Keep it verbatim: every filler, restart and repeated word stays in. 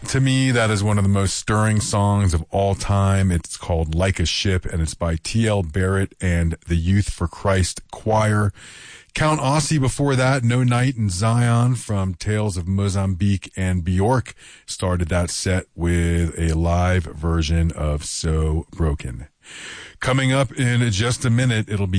To me, that is one of the most stirring songs of all time. It's called Like a Ship, and it's by T L Barrett and the Youth for Christ Choir. Count Ossie before that, No Night in Zion from Tales of Mozambique and Bjork started that set with a live version of So Broken. Coming up in just a minute, it'll be